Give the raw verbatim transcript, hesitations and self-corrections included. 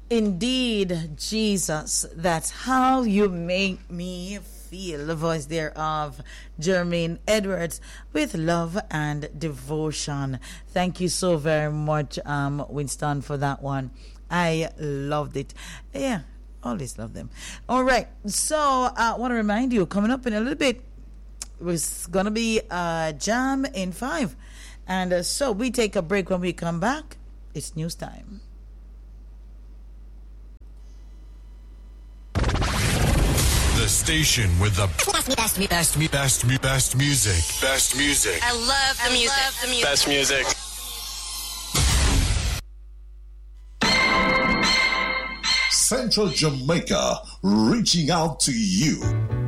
Indeed, Jesus, that's how you make me feel. The voice there of Jermaine Edwards with Love and Devotion. Thank you so very much, um, Winston, for that one. I loved it. Yeah, always love them. All right, so I want to remind you, coming up in a little bit, it's going to be a Jam in five. And uh, so we take a break. When we come back, it's news time. The station with the best, best, best, best, best, best music. Best music. I love the I music. Love the music. Best music. Central Jamaica, reaching out to you.